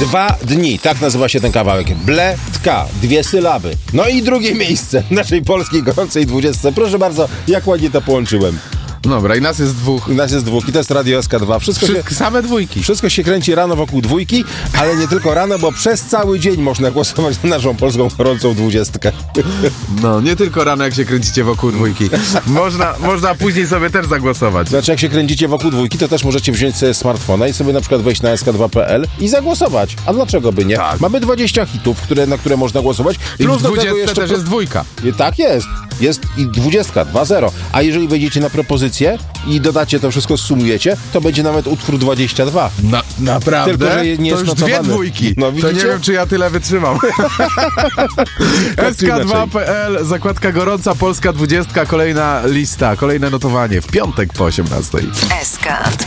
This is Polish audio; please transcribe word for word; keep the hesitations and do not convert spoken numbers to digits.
Dwa dni, tak nazywa się ten kawałek. Ble-tka, dwie sylaby. No i drugie miejsce w naszej polskiej gorącej dwudziestce. Proszę bardzo, jak ładnie to połączyłem. Dobra, i nas jest dwóch. I nas jest dwóch i to jest Radio S K dwa. Wszystko, Wszystko się, same dwójki. wszystko się kręci rano wokół dwójki, ale nie tylko rano, bo przez cały dzień można głosować na naszą polską gorącą dwudziestkę. No, nie tylko rano, jak się kręcicie wokół dwójki. Można, można później sobie też zagłosować. Znaczy, jak się kręcicie wokół dwójki, to też możecie wziąć sobie smartfona i sobie na przykład wejść na S K dwa kropka P L i zagłosować. A dlaczego by nie? Tak. Mamy dwadzieścia hitów, które, na które można głosować. I Plus w do tego dwudziestce jeszcze też jest dwójka. I tak jest. Jest i dwudziestka, dwa zero. A jeżeli wejdziecie na propozycję i dodacie to wszystko, sumujecie, to będzie nawet utwór dwadzieścia dwa. Na, naprawdę? Tylko, że nie to jest już notowany. dwie dwójki. No, to widzicie? nie wiem, czy ja tyle wytrzymam. S K dwa kropka P L, zakładka gorąca, polska dwudziestka, kolejna lista, kolejne notowanie w piątek po osiemnastej. S K